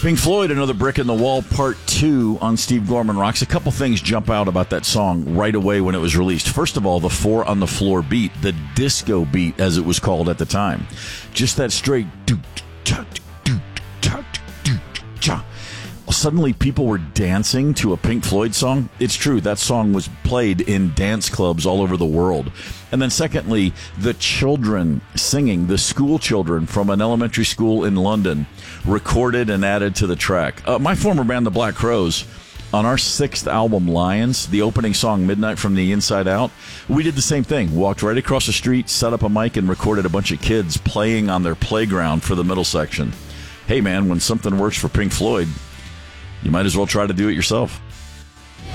Pink Floyd, Another Brick in the Wall, Part 2 on Steve Gorman Rocks. A couple things jump out about that song right away when it was released. First of all, the 4 on the floor beat, the disco beat as it was called at the time. Just that straight suddenly people were dancing to a Pink Floyd song. It's true, that song was played in dance clubs all over the world. And then secondly, the children singing, the school children from an elementary school in London, recorded and added to the track. My former band, the Black Crowes, on our 6th album, Lions, the opening song, Midnight from the Inside Out, we did the same thing. Walked right across the street, set up a mic, and recorded a bunch of kids playing on their playground for the middle section. Hey man, when something works for Pink Floyd, you might as well try to do it yourself.